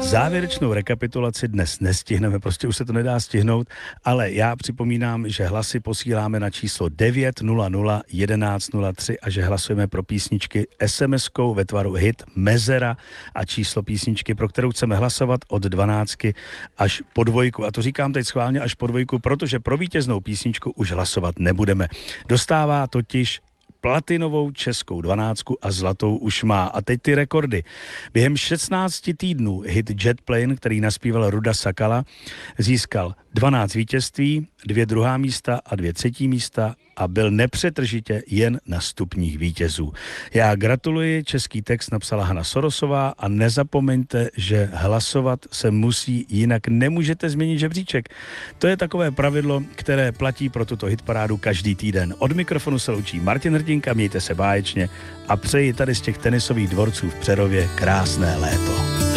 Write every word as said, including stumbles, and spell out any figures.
Závěrečnou rekapitulaci dnes nestihneme, prostě už se to nedá stihnout, ale já připomínám, že hlasy posíláme na číslo devět nula nula jedenáct nula tři a že hlasujeme pro písničky es em eskou ve tvaru hit Mezera a číslo písničky, pro kterou chceme hlasovat od dvanáctky až po dvojku. A to říkám teď schválně až po dvojku, protože pro vítěznou písničku už hlasovat nebudeme. Dostává totiž platinovou českou dvanáctku a zlatou už má. A teď ty rekordy. Během šestnácti týdnů hit Jet Plane, který naspíval Ruda Sakala, získal dvanáct vítězství, dvě druhá místa a dvě třetí místa a byl nepřetržitě jen na stupních vítězů. Já gratuluji, český text napsala Hana Sorosová a nezapomeňte, že hlasovat se musí, jinak nemůžete změnit žebříček. To je takové pravidlo, které platí pro tuto hitparádu každý týden. Od mikrofonu se loučí Martin Hrdinka, mějte se báječně a přeji tady z těch tenisových dvorců v Přerově krásné léto.